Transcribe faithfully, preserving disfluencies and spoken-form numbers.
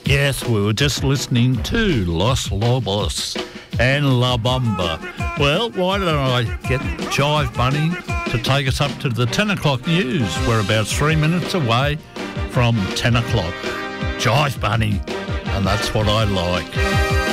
Yes, we were just listening to Los Lobos and La Bamba. Well, why don't I get Jive Bunny to take us up to the ten o'clock news? We're about three minutes away from ten o'clock. Jive Bunny, and that's what I like.